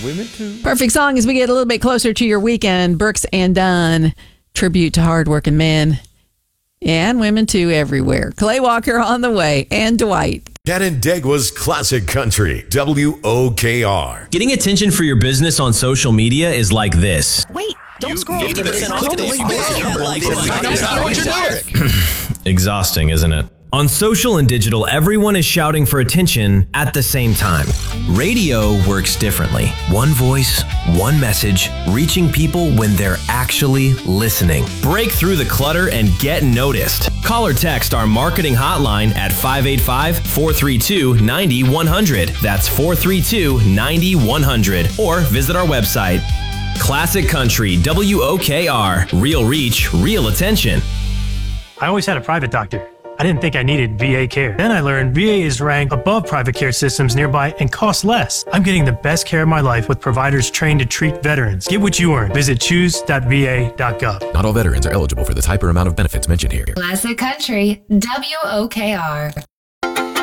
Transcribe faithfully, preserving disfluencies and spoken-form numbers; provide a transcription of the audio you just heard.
women too. Perfect song as we get a little bit closer to your weekend. Brooks and Dunn, tribute to hardworking men and women too everywhere. Clay Walker on the way, and Dwight. Canandaigua's Classic Country, W O K R. Getting attention for your business on social media is like this. Wait, don't scroll. Exhausting, isn't it? On social and digital, everyone is shouting for attention at the same time. Radio works differently. One voice, one message, reaching people when they're actually listening. Break through the clutter and get noticed. Call or text our marketing hotline at five eight five, four three two, nine one zero zero. That's four three two, nine one zero zero. Or visit our website. Classic Country, W O K R. Real reach, real attention. I always had a private doctor. I didn't think I needed V A care. Then I learned V A is ranked above private care systems nearby and costs less. I'm getting the best care of my life with providers trained to treat veterans. Get what you earn. Visit choose dot v a dot gov. Not all veterans are eligible for the type or amount of benefits mentioned here. Classic Country, W O K R.